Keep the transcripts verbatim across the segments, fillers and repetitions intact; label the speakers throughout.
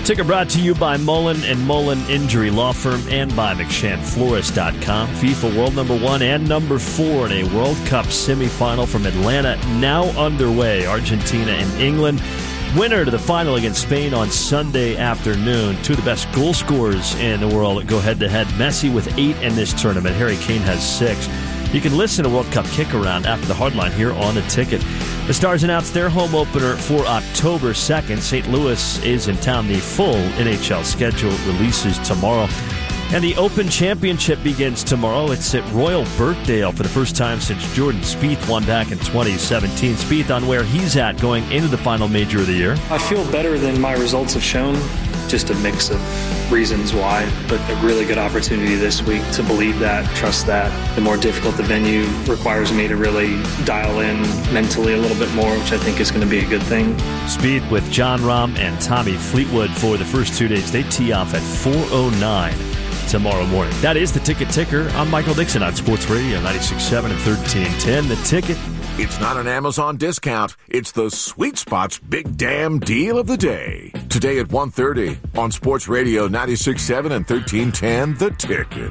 Speaker 1: Ticket brought to you by Mullen and Mullen Injury Law Firm and by McShann Florist dot com. FIFA World Number One and Number Four in a World Cup semifinal from Atlanta now underway. Argentina and England. Winner to the final against Spain on Sunday afternoon. Two of the best goal scorers in the world go head-to-head. Messi with eight in this tournament. Harry Kane has six. You can listen to World Cup Kick-Around after the Hardline here on the Ticket. The Stars announced their home opener for October second. Saint Louis is in town. The full N H L schedule releases tomorrow. And the Open Championship begins tomorrow. It's at Royal Birkdale for the first time since Jordan Spieth won back in twenty seventeen. Spieth on where he's at going into the final major of the year.
Speaker 2: I feel better than my results have shown. Just a mix of reasons why, but a really good opportunity this week to believe that, trust that. The more difficult the venue requires me to really dial in mentally a little bit more, which I think is going to be a good thing.
Speaker 1: Speed with Jon Rahm and Tommy Fleetwood for the first two days. They tee off at four oh nine tomorrow morning. That is the Ticket Ticker. I'm Michael Dixon on Sports Radio ninety-six point seven and thirteen ten. The Ticket.
Speaker 3: It's not an Amazon discount. It's the Sweet Spot's Big Damn Deal of the Day. Today at one thirty on Sports Radio ninety-six point seven and thirteen ten, The Ticket.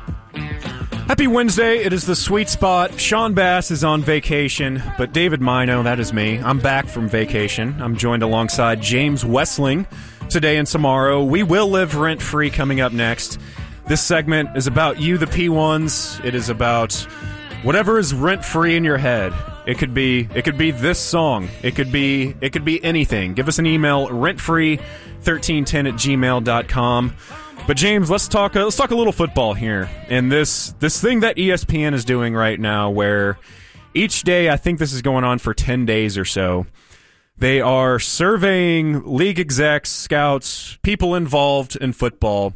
Speaker 4: Happy Wednesday. It is the Sweet Spot. Sean Bass is on vacation, but David Mino, that is me. I'm back from vacation. I'm joined alongside James Wessling today and tomorrow. We will live rent-free coming up next. This segment is about you, the P ones. It is about whatever is rent-free in your head. It could be it could be this song. It could be it could be anything. Give us an email, rentfree thirteen ten at gmail dot com. But James, let's talk uh, let's talk a little football here. And this this thing that E S P N is doing right now, where each day, I think this is going on for ten days or so, they are surveying league execs, scouts, people involved in football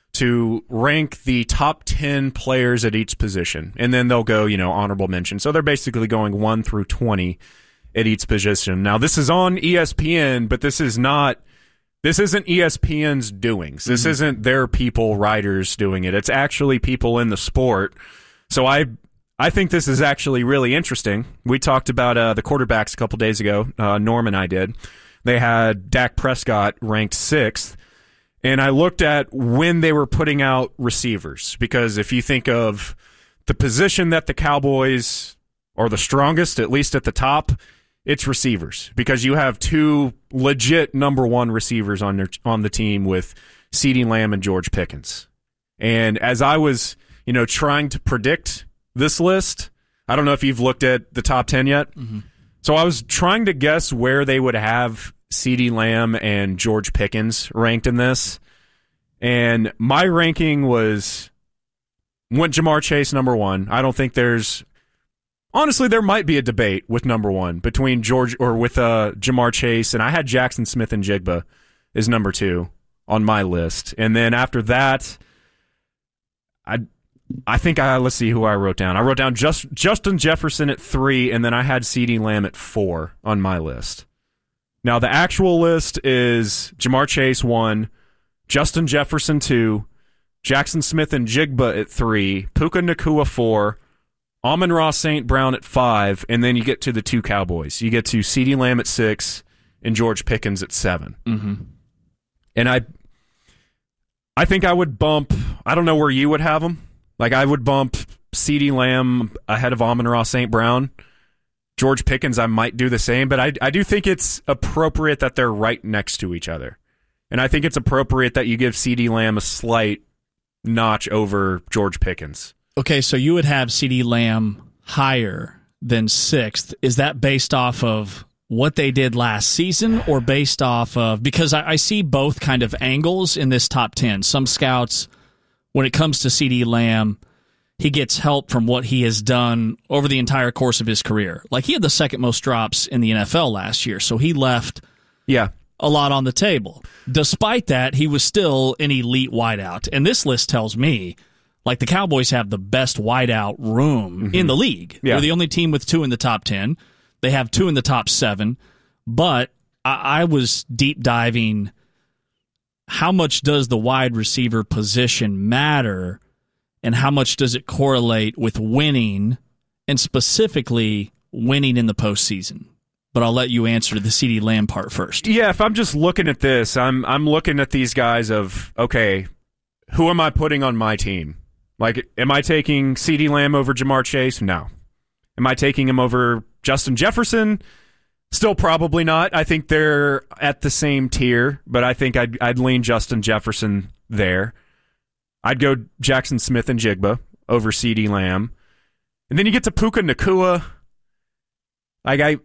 Speaker 4: to rank the top ten players at each position. And then they'll go, you know, honorable mention. So they're basically going one through twenty at each position. Now, this is on E S P N, but this is not, this isn't E S P N's doings. This mm-hmm. isn't their people, writers doing it. It's actually people in the sport. So I I think this is actually really interesting. We talked about uh, the quarterbacks a couple days ago. Uh, Norm and I did. They had Dak Prescott ranked sixth. And I looked at when they were putting out receivers, because if you think of the position that the Cowboys are the strongest, at least at the top, it's receivers, because you have two legit number one receivers on their, on the team with CeeDee Lamb and George Pickens. And as I was, you know, trying to predict this list, I don't know if you've looked at the top ten yet. Mm-hmm. So I was trying to guess where they would have CeeDee Lamb and George Pickens ranked in this, and my ranking was went Jamar Chase number one. I don't think there's honestly there might be a debate with number one between George or with uh, Jamar Chase, and I had Jackson Smith and Jigba as number two on my list, and then after that, I I think I let's see who I wrote down. I wrote down just Justin Jefferson at three, and then I had CeeDee Lamb at four on my list. Now, the actual list is Jamar Chase one, Justin Jefferson two, Jackson Smith and Jigba at three, Puka Nacua four, Amon-Ra Saint Brown at five, and then you get to the two Cowboys. You get to CeeDee Lamb at six and George Pickens at seven. Mm-hmm. And I I think I would bump, I don't know where you would have them. Like, I would bump CeeDee Lamb ahead of Amon-Ra Saint Brown. George Pickens, I might do the same, but I, I do think it's appropriate that they're right next to each other. And I think it's appropriate that you give CeeDee Lamb a slight notch over George Pickens.
Speaker 5: Okay, so you would have CeeDee Lamb higher than sixth. Is that based off of what they did last season, or based off of, because I, I see both kind of angles in this top ten. Some scouts, when it comes to CeeDee Lamb, he gets help from what he has done over the entire course of his career. Like, he had the second most drops in the N F L last year, so he left
Speaker 4: yeah.
Speaker 5: a lot on the table. Despite that, he was still an elite wideout. And this list tells me, like, the Cowboys have the best wideout room mm-hmm. in the league. Yeah. They're the only team with two in the top ten. They have two in the top seven. But I, I was deep diving, how much does the wide receiver position matter, and how much does it correlate with winning, and specifically winning in the postseason? but I'll let you answer the CeeDee Lamb part first.
Speaker 4: Yeah, if I'm just looking at this, I'm I'm looking at these guys of, okay, who am I putting on my team? Like, am I taking CeeDee Lamb over Jamar Chase? No. Am I taking him over Justin Jefferson? Still probably not. I think they're at the same tier, but I think I'd, I'd lean Justin Jefferson there. I'd go Jackson Smith and Jigba over CeeDee Lamb. And then you get to Puka Nacua. Like, I...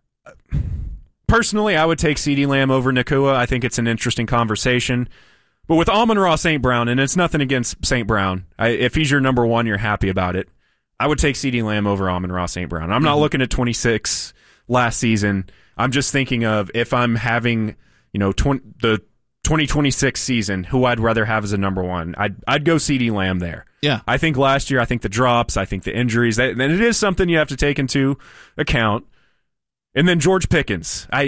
Speaker 4: Personally, I would take CeeDee Lamb over Nacua. I think it's an interesting conversation. But with Amon-Ra Saint Brown, and it's nothing against Saint Brown, I, if he's your number one, you're happy about it. I would take CeeDee Lamb over Amon-Ra Saint Brown. I'm not mm-hmm. looking at twenty-six last season. I'm just thinking of if I'm having, you know, twenty, the twenty twenty-six season, who I'd rather have as a number one. I'd I'd go CeeDee Lamb there.
Speaker 5: Yeah.
Speaker 4: I think last year, I think the drops, I think the injuries, that, and it is something you have to take into account. And then George Pickens. I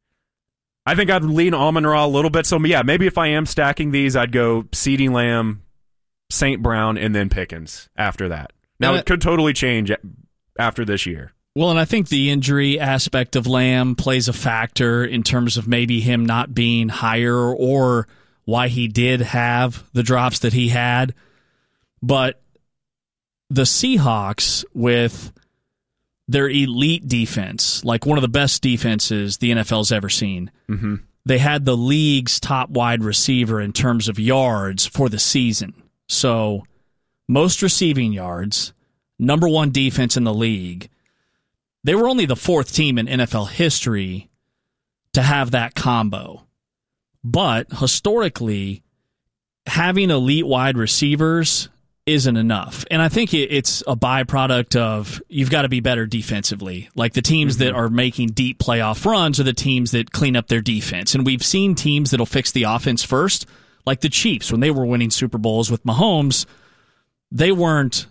Speaker 4: I think I'd lean Amon-Ra a little bit. So, yeah, maybe if I am stacking these, I'd go CeeDee Lamb, Saint Brown, and then Pickens after that. Now, it could totally change after this year.
Speaker 5: Well, and I think the injury aspect of Lamb plays a factor in terms of maybe him not being higher or why he did have the drops that he had. But the Seahawks, with their elite defense, like one of the best defenses the N F L's ever seen,
Speaker 4: mm-hmm.
Speaker 5: they had the league's top wide receiver in terms of yards for the season. So most receiving yards, number one defense in the league. They were only the fourth team in N F L history to have that combo. But historically, having elite wide receivers isn't enough. And I think it's a byproduct of you've got to be better defensively. Like the teams mm-hmm. that are making deep playoff runs are the teams that clean up their defense. And we've seen teams that'll fix the offense first, like the Chiefs when they were winning Super Bowls with Mahomes. They weren't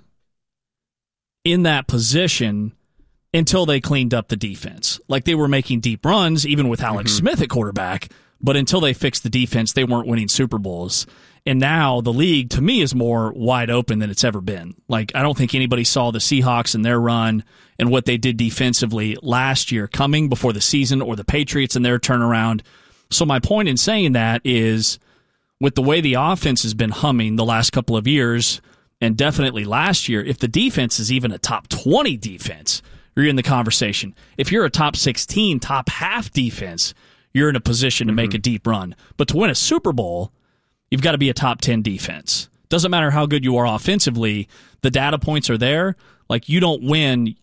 Speaker 5: in that position until they cleaned up the defense. Like they were making deep runs, even with Alex mm-hmm. Smith at quarterback, but until they fixed the defense, they weren't winning Super Bowls. And now the league, to me, is more wide open than it's ever been. Like, I don't think anybody saw the Seahawks and their run and what they did defensively last year coming before the season, or the Patriots and their turnaround. So my point in saying that is, with the way the offense has been humming the last couple of years, and definitely last year, if the defense is even a top twenty defense, you're in the conversation. If you're a top sixteen, top half defense, you're in a position to mm-hmm. make a deep run. But to win a Super Bowl, you've got to be a top ten defense. Doesn't matter how good you are offensively, the data points are there. Like, you don't win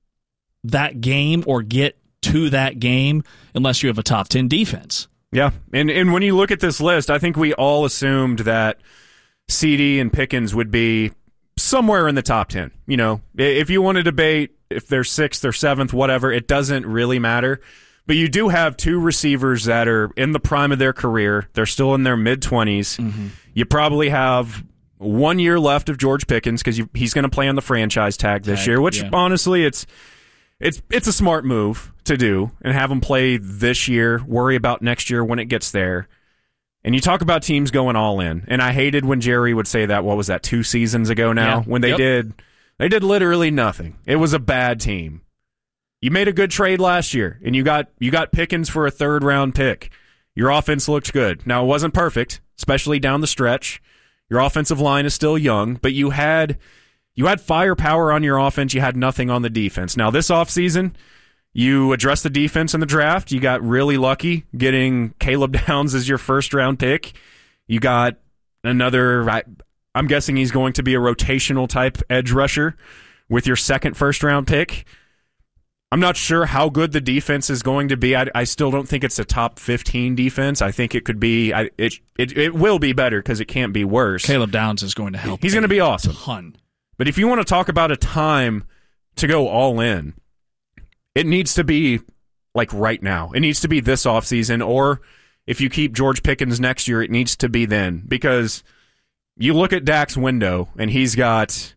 Speaker 5: that game or get to that game unless you have a top ten defense.
Speaker 4: Yeah, and and when you look at this list, I think we all assumed that CeeDee and Pickens would be somewhere in the top ten. You know, if you want to debate if they're sixth or seventh, whatever, it doesn't really matter. But you do have two receivers that are in the prime of their career. They're still in their mid-twenties.
Speaker 5: Mm-hmm.
Speaker 4: You probably have one year left of George Pickens because he's going to play on the franchise tag this
Speaker 5: tag,
Speaker 4: year, which
Speaker 5: yeah.
Speaker 4: honestly, it's it's it's a smart move to do and have him play this year, worry about next year when it gets there. And you talk about teams going all in. And I hated when Jerry would say that, what was that, two seasons ago now?
Speaker 5: Yeah.
Speaker 4: When they
Speaker 5: yep.
Speaker 4: did, they did literally nothing. It was a bad team. You made a good trade last year, and you got you got Pickens for a third-round pick. Your offense looked good. Now, it wasn't perfect, especially down the stretch. Your offensive line is still young, but you had you had firepower on your offense. You had nothing on the defense. Now, this offseason, you addressed the defense in the draft. You got really lucky getting Caleb Downs as your first-round pick. You got another, I, I'm guessing he's going to be a rotational-type edge rusher with your second first-round pick. I'm not sure how good the defense is going to be. I, I still don't think it's a top fifteen defense. I think it could be. I, it, it it will be better because it can't be worse.
Speaker 5: Caleb Downs is going to help.
Speaker 4: He's going to be awesome.
Speaker 5: Ton.
Speaker 4: But if you want to talk about a time to go all in, it needs to be like right now. It needs to be this offseason, or if you keep George Pickens next year, it needs to be then. Because you look at Dak's window, and he's got,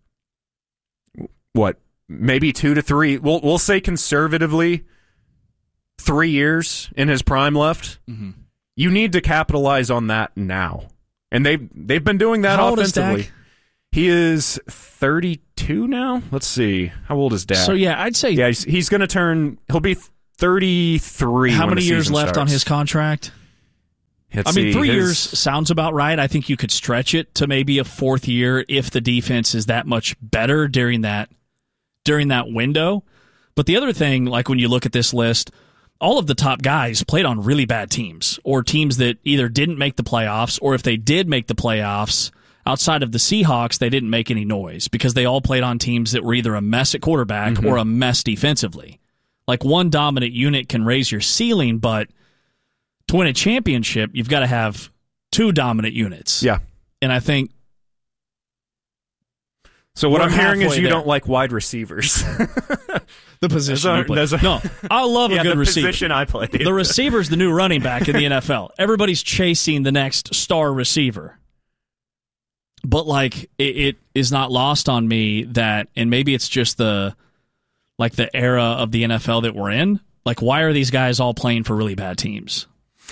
Speaker 4: what, maybe two to three, we'll, we'll say conservatively, three years in his prime left.
Speaker 5: Mm-hmm.
Speaker 4: You need to capitalize on that now. And they've, they've been doing that
Speaker 5: How
Speaker 4: offensively.
Speaker 5: old is Dak?
Speaker 4: He is thirty-two now. Let's see. How old is Dak?
Speaker 5: So, yeah, I'd say...
Speaker 4: Yeah, he's, he's going to turn... He'll be thirty-three.
Speaker 5: How
Speaker 4: when
Speaker 5: many
Speaker 4: the
Speaker 5: years
Speaker 4: season
Speaker 5: left
Speaker 4: starts.
Speaker 5: on his contract?
Speaker 4: Let's
Speaker 5: I mean,
Speaker 4: see,
Speaker 5: three
Speaker 4: his-
Speaker 5: years sounds about right. I think you could stretch it to maybe a fourth year if the defense is that much better during that during that window. But the other thing, like when you look at this list, all of the top guys played on really bad teams or teams that either didn't make the playoffs, or if they did make the playoffs, outside of the Seahawks, they didn't make any noise because they all played on teams that were either a mess at quarterback
Speaker 4: Mm-hmm.
Speaker 5: or a mess defensively. Like one dominant unit can raise your ceiling, but to win a championship, you've got to have two dominant units.
Speaker 4: Yeah.
Speaker 5: And I think
Speaker 4: So what
Speaker 5: we're
Speaker 4: I'm hearing is
Speaker 5: halfway
Speaker 4: you
Speaker 5: there.
Speaker 4: don't like wide receivers.
Speaker 5: the position.
Speaker 4: There's a-
Speaker 5: you play.
Speaker 4: there's a-
Speaker 5: no, I love
Speaker 4: yeah,
Speaker 5: a good
Speaker 4: the
Speaker 5: receiver.
Speaker 4: position I played.
Speaker 5: The receiver's the new running back in the N F L. Everybody's chasing the next star receiver. But like it, it is not lost on me that, and maybe it's just the like the era of the N F L that we're in. Like, why are these guys all playing for really bad teams?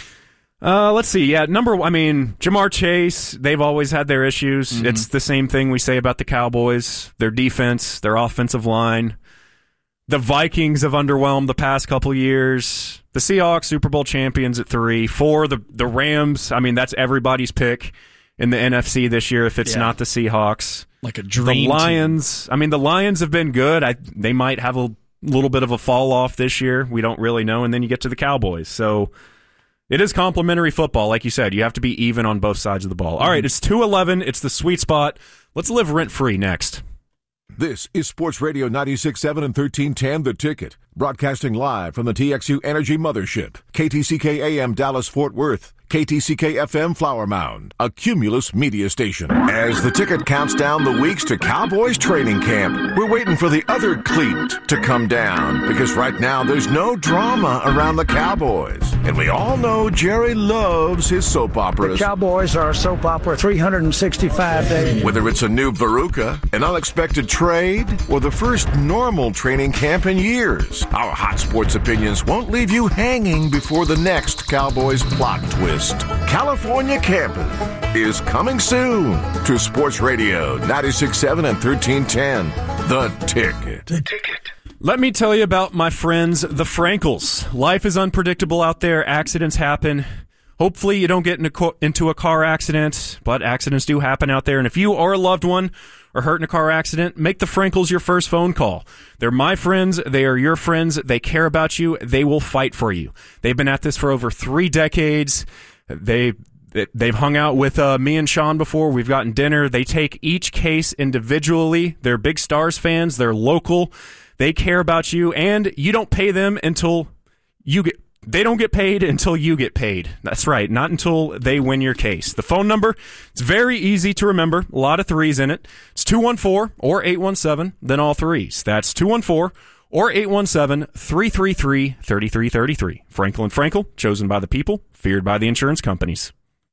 Speaker 4: Uh, let's see. Yeah, number. I mean, Jamar Chase. They've always had their issues.
Speaker 5: Mm-hmm.
Speaker 4: It's the same thing we say about the Cowboys. Their defense, their offensive line. The Vikings have underwhelmed the past couple years. The Seahawks, Super Bowl champions at three, four. The the Rams. I mean, that's everybody's pick in the N F C this year. If it's
Speaker 5: Yeah.
Speaker 4: not the Seahawks,
Speaker 5: Like a dream.
Speaker 4: the
Speaker 5: team.
Speaker 4: Lions. I mean, the Lions have been good. I they might have a little bit of a fall off this year. We don't really know. And then you get to the Cowboys. So it is complimentary football, like you said. You have to be even on both sides of the ball. All right, it's two eleven. It's the sweet spot. Let's live rent free next.
Speaker 3: This is Sports Radio ninety-six point seven and thirteen ten The Ticket, broadcasting live from the T X U Energy Mothership, K T C K A M Dallas Fort Worth, K T C K F M Flower Mound, a Cumulus media station. As the Ticket counts down the weeks to Cowboys training camp, we're waiting for the other cleat to come down, because right now there's no drama around the Cowboys. And we all know Jerry loves his soap operas.
Speaker 6: Cowboys are a soap opera three hundred sixty-five days.
Speaker 3: Whether it's a new Veruca, an unexpected trade, or the first normal training camp in years, our hot sports opinions won't leave you hanging before the next Cowboys plot twist. California Campus is coming soon to Sports Radio ninety-six point seven and thirteen ten The Ticket. The Ticket.
Speaker 4: Let me tell you about my friends, the Frankels. Life is unpredictable out there. Accidents happen. Hopefully you don't get in a co- into a car accident, but accidents do happen out there. And if you or a loved one are hurt in a car accident, make the Frankels your first phone call. They're my friends. They are your friends. They care about you. They will fight for you. They've been at this for over three decades. They... They've hung out with uh, me and Sean before. We've gotten dinner. They take each case individually. They're big Stars fans. They're local. They care about you, and you don't pay them until you get. They don't get paid until you get paid. That's right, not until they win your case. The phone number, it's very easy to remember. A lot of threes in it. It's two one four or eight one seven, then all threes. That's two one four or eight one seven, three three three, three three three three. Frankel and Frankel, chosen by the people, feared by the insurance companies.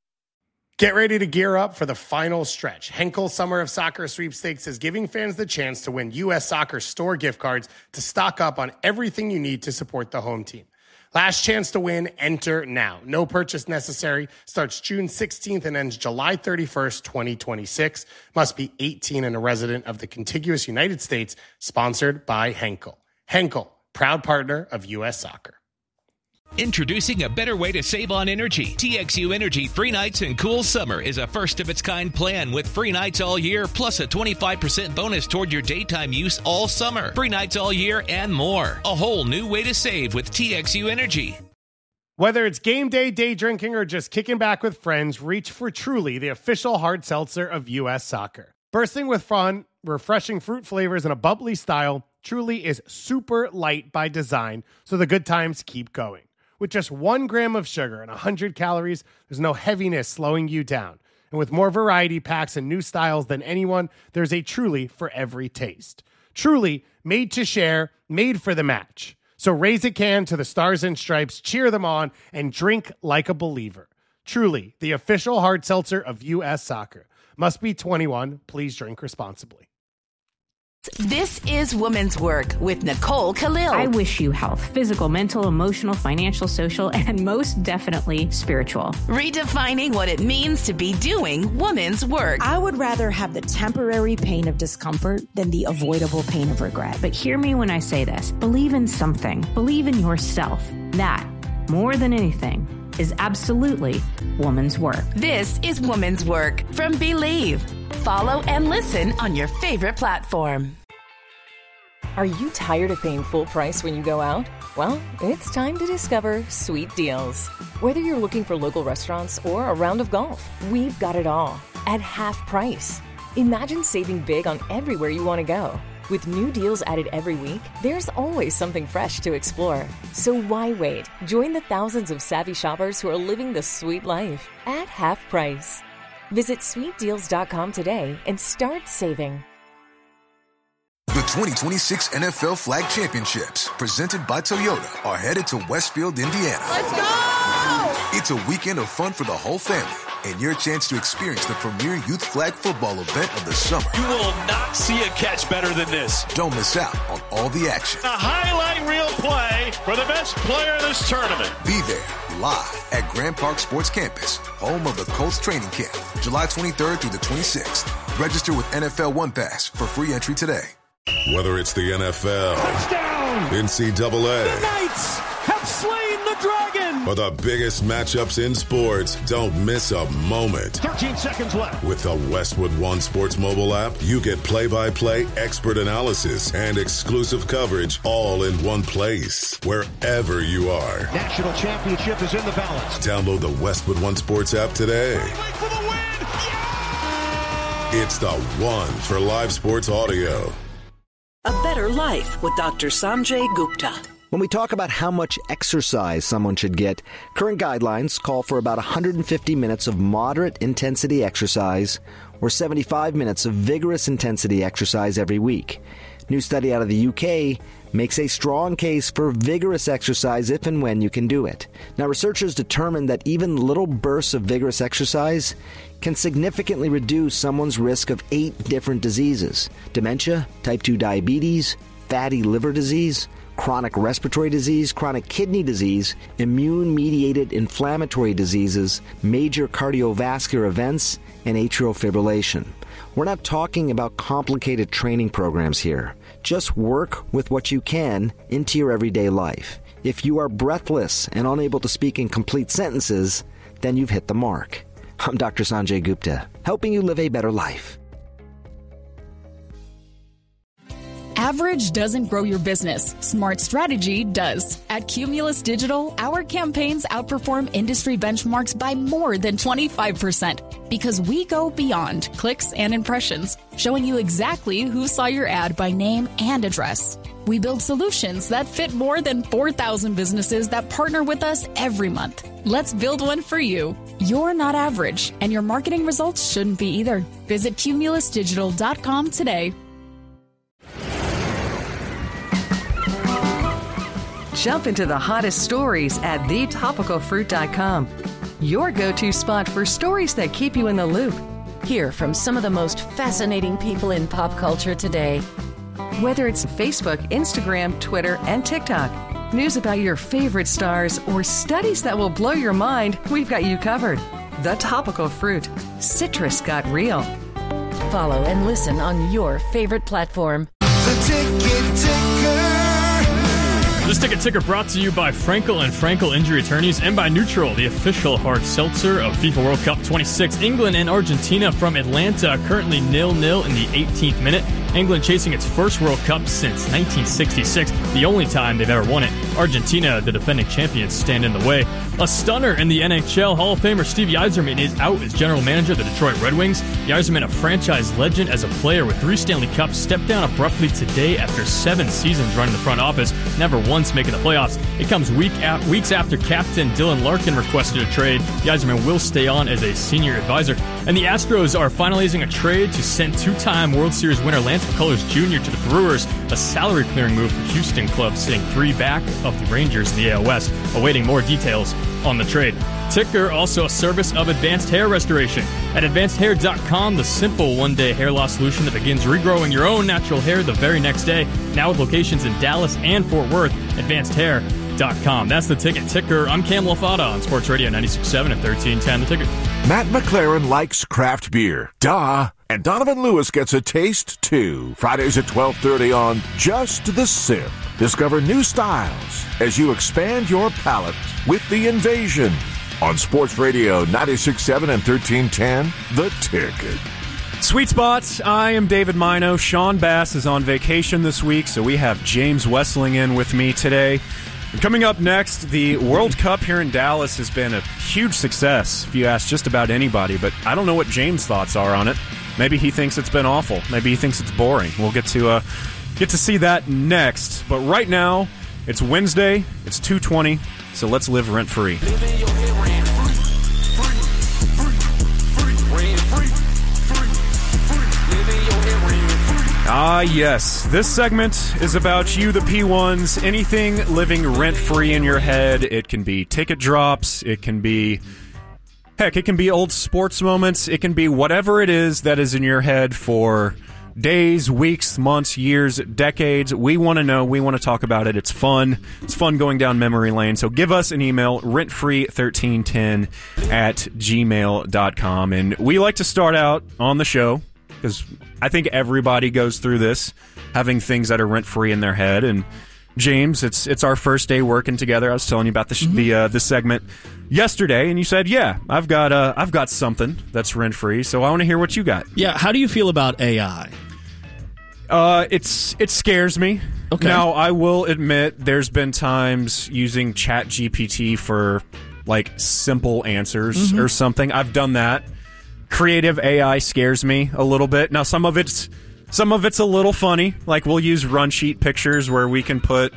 Speaker 7: Get ready to gear up for the final stretch. Henkel Summer of Soccer Sweepstakes is giving fans the chance to win U S Soccer store gift cards to stock up on everything you need to support the home team. Last chance to win, enter now. No purchase necessary. Starts June sixteenth and ends July thirty-first, twenty twenty-six. Must be eighteen and a resident of the contiguous United States. Sponsored by Henkel. Henkel, proud partner of U S Soccer.
Speaker 8: Introducing a better way to save on energy. T X U Energy Free Nights and Cool Summer is a first-of-its-kind plan with free nights all year, plus a twenty-five percent bonus toward your daytime use all summer. Free nights all year and more. A whole new way to save with T X U Energy.
Speaker 7: Whether it's game day, day drinking, or just kicking back with friends, reach for Truly, the official hard seltzer of U S Soccer. Bursting with fun, refreshing fruit flavors, and a bubbly style, Truly is super light by design, so the good times keep going. With just one gram of sugar and one hundred calories, there's no heaviness slowing you down. And with more variety packs and new styles than anyone, there's a Truly for every taste. Truly, made to share, made for the match. So raise a can to the Stars and Stripes, cheer them on, and drink like a believer. Truly, the official hard seltzer of U S Soccer. Must be twenty-one. Please drink responsibly.
Speaker 9: This is Women's Work with Nicole Khalil.
Speaker 10: I wish you health, physical, mental, emotional, financial, social, and most definitely spiritual.
Speaker 9: Redefining what it means to be doing women's work.
Speaker 11: I would rather have the temporary pain of discomfort than the avoidable pain of regret.
Speaker 10: But hear me when I say this. Believe in something. Believe in yourself. That, more than anything, is absolutely woman's work.
Speaker 9: This is Women's Work from Believe. Follow and listen on your favorite platform.
Speaker 12: Are you tired of paying full price when you go out? Well, it's time to discover Sweet Deals. Whether you're looking for local restaurants or a round of golf, we've got it all at half price. Imagine saving big on everywhere you want to go. With new deals added every week, there's always something fresh to explore. So why wait? Join the thousands of savvy shoppers who are living the sweet life at half price. Visit sweet deals dot com today and start saving.
Speaker 13: The twenty twenty-six N F L Flag Championships, presented by Toyota, are headed to Westfield, Indiana.
Speaker 14: Let's go!
Speaker 13: It's a weekend of fun for the whole family and your chance to experience the premier youth flag football event of the summer.
Speaker 14: You will not see a catch better than this.
Speaker 13: Don't miss out on all the action.
Speaker 14: A highlight reel play for the best player in this tournament.
Speaker 13: Be there live at Grand Park Sports Campus, home of the Colts training camp, July twenty-third through the twenty-sixth. Register with N F L One Pass for free entry today.
Speaker 15: Whether it's the N F L,
Speaker 14: touchdown,
Speaker 15: N C double A,
Speaker 14: the Knights have slain the dragon,
Speaker 15: or the biggest matchups in sports, don't miss a moment.
Speaker 14: thirteen seconds left.
Speaker 15: With the Westwood One Sports mobile app, you get play-by-play expert analysis and exclusive coverage all in one place, wherever you are.
Speaker 14: National championship is in the balance.
Speaker 15: Download the Westwood One Sports app today.
Speaker 14: Wait for the win. Yeah!
Speaker 15: It's the one for live sports audio.
Speaker 16: A Better Life with Doctor Sanjay Gupta.
Speaker 17: When we talk about how much exercise someone should get, current guidelines call for about one hundred fifty minutes of moderate intensity exercise or seventy-five minutes of vigorous intensity exercise every week. New study out of the U K makes a strong case for vigorous exercise if and when you can do it. Now, researchers determined that even little bursts of vigorous exercise can significantly reduce someone's risk of eight different diseases: dementia, type two diabetes, fatty liver disease, chronic respiratory disease, chronic kidney disease, immune-mediated inflammatory diseases, major cardiovascular events, and atrial fibrillation. We're not talking about complicated training programs here. Just work with what you can into your everyday life. If you are breathless and unable to speak in complete sentences, then you've hit the mark. I'm Doctor Sanjay Gupta, helping you live a better life.
Speaker 18: Average doesn't grow your business. Smart strategy does. At Cumulus Digital, our campaigns outperform industry benchmarks by more than twenty-five percent because we go beyond clicks and impressions, showing you exactly who saw your ad by name and address. We build solutions that fit more than four thousand businesses that partner with us every month. Let's build one for you. You're not average, and your marketing results shouldn't be either. Visit cumulus digital dot com today.
Speaker 19: Jump into the hottest stories at the topical fruit dot com. Your go-to spot for stories that keep you in the loop.
Speaker 20: Hear from some of the most fascinating people in pop culture today.
Speaker 19: Whether it's Facebook, Instagram, Twitter, and TikTok, news about your favorite stars, or studies that will blow your mind, we've got you covered. The Topical Fruit. Citrus got real.
Speaker 20: Follow and listen on your favorite platform.
Speaker 21: The Ticket Ticker.
Speaker 1: This Ticket Ticker brought to you by Frankel and Frankel Injury Attorneys and by Neutral, the official hard seltzer of FIFA World Cup twenty-six. England and Argentina from Atlanta currently nil nil in the eighteenth minute. England chasing its first World Cup since nineteen sixty-six, the only time they've ever won it. Argentina, the defending champions, stand in the way. A stunner in the N H L. Hall of Famer Steve Yzerman is out as general manager of the Detroit Red Wings. Yzerman, a franchise legend as a player with three Stanley Cups, stepped down abruptly today after seven seasons running the front office, never once making the playoffs. It comes week at, weeks after captain Dylan Larkin requested a trade. Yzerman will stay on as a senior advisor. And the Astros are finalizing a trade to send two-time World Series winner Lance McCullers Junior to the Brewers, a salary-clearing move for Houston club, sitting three back of the Rangers in the A L West. Awaiting more details
Speaker 2: on the trade. Ticker, also a service of Advanced Hair Restoration. At advanced hair dot com, the simple one-day hair loss solution that begins regrowing your own natural hair the very next day. Now with locations in Dallas and Fort Worth. advanced hair dot com. That's the Ticket. Ticker, I'm Cam Lafata on Sports Radio ninety-six point seven and thirteen ten. The Ticket.
Speaker 3: Matt McLaren likes craft beer. Duh. And Donovan Lewis gets a taste, too. Fridays at twelve thirty on Just the Sip. Discover new styles as you expand your palate with The Invasion. On Sports Radio ninety-six point seven and thirteen ten, The Ticket.
Speaker 4: Sweet Spots, I am David Mino. Sean Bass is on vacation this week, so we have James Wessling in with me today. And coming up next, the World Cup here in Dallas has been a huge success, if you ask just about anybody, but I don't know what James' thoughts are on it. Maybe he thinks it's been awful. Maybe he thinks it's boring. We'll get to uh, get to see that next. But right now, it's Wednesday, it's two twenty, so let's live rent-free. Ah, yes. This segment is about you, the P ones. Anything living rent-free in your head. It can be ticket drops. It can be, heck, it can be old sports moments. It can be whatever it is that is in your head for days, weeks, months, years, decades. We want to know. We want to talk about it. It's fun. It's fun going down memory lane. So give us an email, rent free thirteen ten at gmail dot com. And we like to start out on the show, because I think everybody goes through this, having things that are rent-free in their head. And James, it's it's our first day working together. I was telling you about the sh- mm-hmm. the uh, this segment yesterday, and you said, "Yeah, I've got uh, I've got something that's rent-free." So I want to hear what you got.
Speaker 5: Yeah, how do you feel about A I?
Speaker 4: Uh, it's it scares me.
Speaker 5: Okay.
Speaker 4: Now I will admit, there's been times using Chat G P T for like simple answers
Speaker 5: Mm-hmm.
Speaker 4: or something. I've done that. Creative A I scares me a little bit. Now, some of it's some of it's a little funny. Like, we'll use run sheet pictures where we can put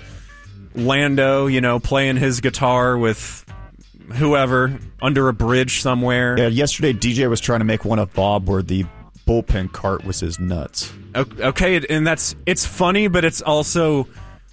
Speaker 4: Lando, you know, playing his guitar with whoever under a bridge somewhere.
Speaker 22: Yeah, yesterday D J was trying to make one of Bob where the bullpen cart was his nuts.
Speaker 4: Okay, and that's it's funny, but it's also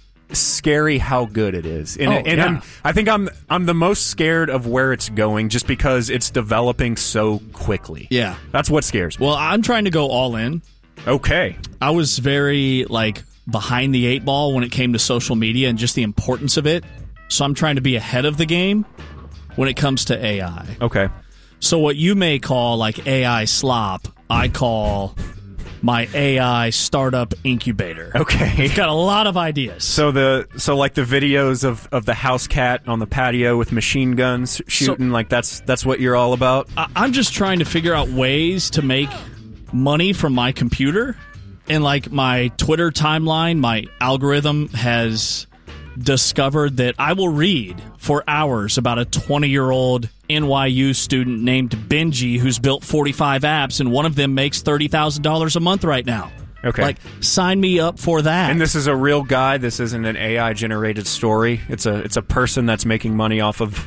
Speaker 4: scary how good it is. And,
Speaker 5: oh,
Speaker 4: and
Speaker 5: yeah.
Speaker 4: I'm, I think I'm I'm the most scared of where it's going, just because it's developing so quickly.
Speaker 5: Yeah.
Speaker 4: That's what scares me.
Speaker 5: Well, I'm trying to go all in.
Speaker 4: Okay.
Speaker 5: I was very, like, behind the eight ball when it came to social media and just the importance of it. So I'm trying to be ahead of the game when it comes to A I.
Speaker 4: Okay.
Speaker 5: So what you may call, like, A I slop, I call my A I startup incubator.
Speaker 4: Okay.
Speaker 5: It's got a lot of ideas.
Speaker 4: So the so like the videos of, of the house cat on the patio with machine guns shooting, so, like that's that's what you're all about?
Speaker 5: I, I'm just trying to figure out ways to make money from my computer. And like my Twitter timeline, my algorithm has discovered that I will read for hours about a twenty-year-old N Y U student named Benji who's built forty-five apps, and one of them makes thirty thousand dollars a month right now.
Speaker 4: Okay.
Speaker 5: Like, sign me up for that.
Speaker 4: And this is a real guy. This isn't an A I-generated story. It's a it's a person that's making money off of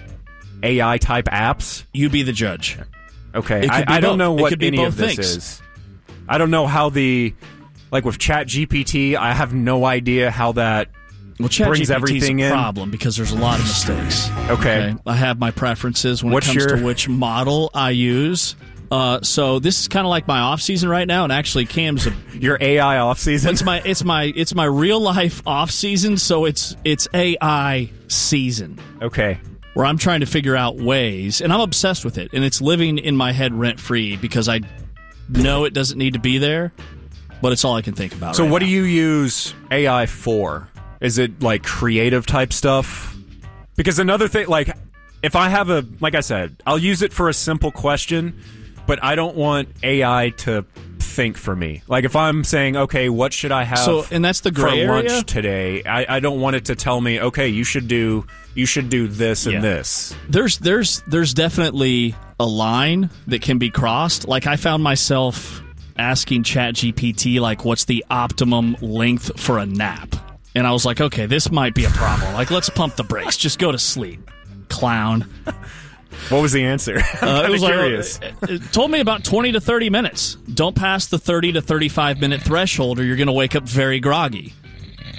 Speaker 4: A I-type apps.
Speaker 5: You be the judge.
Speaker 4: Okay. I, I don't know what any of this
Speaker 5: things.
Speaker 4: is. I don't know how the... Like, with Chat G P T, I have no idea how that...
Speaker 5: Well, Chat
Speaker 4: brings
Speaker 5: G P T's
Speaker 4: everything
Speaker 5: a
Speaker 4: in.
Speaker 5: problem because there's a lot of mistakes.
Speaker 4: Okay.
Speaker 5: okay? I have my preferences when
Speaker 4: What's
Speaker 5: it comes
Speaker 4: your...
Speaker 5: to which model I use. Uh, so this is kind of like my off season right now, and actually Cam's a,
Speaker 4: your A I off season.
Speaker 5: It's my it's my it's my real life off season. So it's it's A I season.
Speaker 4: Okay.
Speaker 5: Where I'm trying to figure out ways, and I'm obsessed with it, and it's living in my head rent free because I know it doesn't need to be there, but it's all I can think about.
Speaker 4: So
Speaker 5: right
Speaker 4: what
Speaker 5: now.
Speaker 4: do you use A I for? Is it like creative type stuff? Because another thing, like if I have a, like I said, I'll use it for a simple question, but I don't want A I to think for me. Like if I'm saying, okay, what should I have
Speaker 5: so, and that's the gray
Speaker 4: for
Speaker 5: area?
Speaker 4: lunch today? I, I don't want it to tell me, okay, you should do you should do this and
Speaker 5: Yeah.
Speaker 4: this.
Speaker 5: There's there's there's definitely a line that can be crossed. Like I found myself asking Chat G P T like what's the optimum length for a nap? And I was like, okay, this might be a problem. Like, let's pump the brakes. Just go to sleep, clown.
Speaker 4: What was the answer? I'm
Speaker 5: uh,
Speaker 4: kind
Speaker 5: it
Speaker 4: of
Speaker 5: was
Speaker 4: curious.
Speaker 5: Like, it, it told me about twenty to thirty minutes. Don't pass the thirty to thirty-five minute threshold or you're going to wake up very groggy.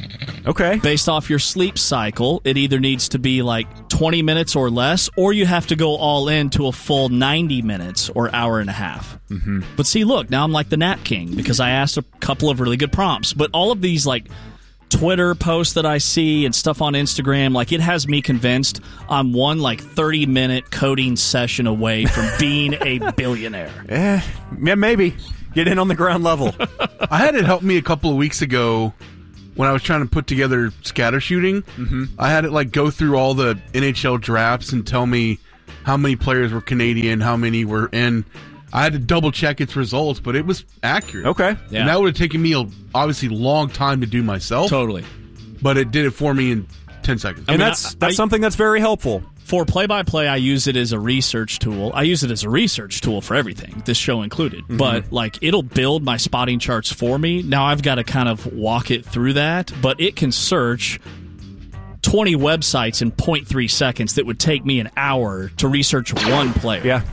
Speaker 4: Okay.
Speaker 5: Based off your sleep cycle, it either needs to be like twenty minutes or less, or you have to go all in to a full ninety minutes or hour and a half.
Speaker 4: Mm-hmm.
Speaker 5: But see, look, now I'm like the nap king because I asked a couple of really good prompts. But all of these like Twitter posts that I see and stuff on Instagram, like it has me convinced I'm one like thirty minute coding session away from being a billionaire.
Speaker 4: Eh, yeah, maybe. Get in on the ground level.
Speaker 6: I had it help me a couple of weeks ago when I was trying to put together scatter shooting.
Speaker 4: Mm-hmm.
Speaker 6: I had it like go through all the N H L drafts and tell me how many players were Canadian, how many were in. I had to double check its results, but it was accurate.
Speaker 4: Okay.
Speaker 6: Yeah. And that would have taken me a obviously long time to do myself.
Speaker 5: Totally.
Speaker 6: But it did it for me in ten seconds.
Speaker 4: And I mean, that's I, that's I, something that's very helpful.
Speaker 5: For play-by-play, I use it as a research tool. I use it as a research tool for everything, this show included. Mm-hmm. But, like, it'll build my spotting charts for me. Now I've got to kind of walk it through that, but it can search twenty websites in zero point three seconds that would take me an hour to research one player.
Speaker 4: Yeah.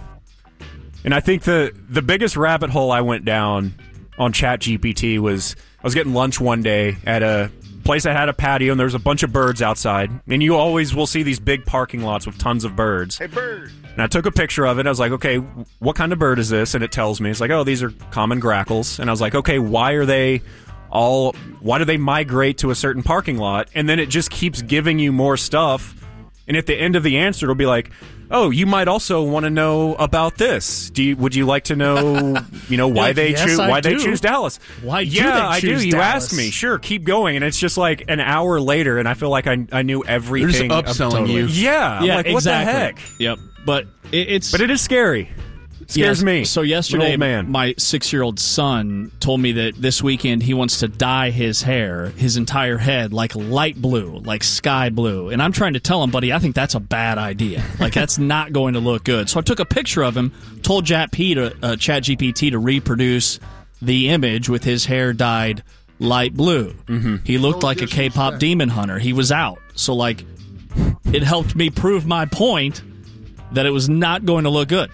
Speaker 4: And I think the, the biggest rabbit hole I went down on ChatGPT was I was getting lunch one day at a place that had a patio, and there was a bunch of birds outside. And you always will see these big parking lots with tons of birds.
Speaker 6: Hey, bird!
Speaker 4: And I took a picture of it. I was like, okay, what kind of bird is this? And it tells me. It's like, oh, these are common grackles. And I was like, okay, why are they all, why do they migrate to a certain parking lot? And then it just keeps giving you more stuff. And at the end of the answer, it'll be like, oh, you might also want to know about this. Do you, would you like to know, you know, why
Speaker 5: like,
Speaker 4: they
Speaker 5: yes,
Speaker 4: choose why
Speaker 5: I
Speaker 4: they
Speaker 5: do.
Speaker 4: choose Dallas?
Speaker 5: Why do
Speaker 4: yeah,
Speaker 5: they
Speaker 4: I
Speaker 5: choose
Speaker 4: do. You
Speaker 5: Dallas?
Speaker 4: ask me. Sure, keep going. And it's just like an hour later, and I feel like I I knew everything.
Speaker 6: They're just upselling
Speaker 4: totally.
Speaker 6: you.
Speaker 4: Yeah,
Speaker 5: yeah,
Speaker 4: I'm like, what
Speaker 5: exactly.
Speaker 4: the heck?
Speaker 5: Yep. But it, it's
Speaker 4: but it is scary. Scares
Speaker 5: yes.
Speaker 4: me.
Speaker 5: So yesterday,
Speaker 4: man.
Speaker 5: my six-year-old son told me that this weekend he wants to dye his hair, his entire head, like light blue, like sky blue. And I'm trying to tell him, buddy, I think that's a bad idea. Like, that's not going to look good. So I took a picture of him, told Chat P to, uh, ChatGPT to reproduce the image with his hair dyed light blue.
Speaker 4: Mm-hmm.
Speaker 5: He looked like a K-pop demon hunter. He was out. So, like, it helped me prove my point that it was not going to look good.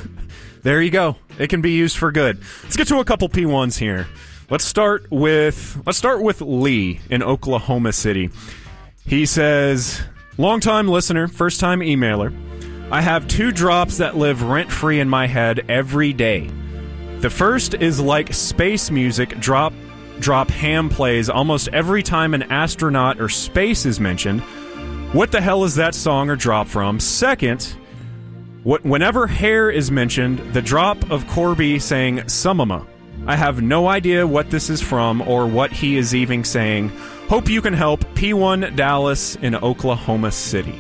Speaker 4: There you go. It can be used for good. Let's get to a couple P ones here. Let's start with let's start with Lee in Oklahoma City. He says, longtime listener, first time emailer. I have two drops that live rent free in my head every day. The first is like space music drop drop ham plays almost every time an astronaut or space is mentioned. What the hell is that song or drop from? Second, What, whenever hair is mentioned, the drop of Corby saying Sumama. I have no idea what this is from or what he is even saying. Hope you can help. P one Dallas in Oklahoma City.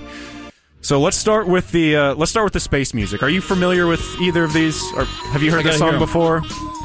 Speaker 4: So let's start with the uh, let's start with the space music. Are you familiar with either of these? Or have you heard this song before?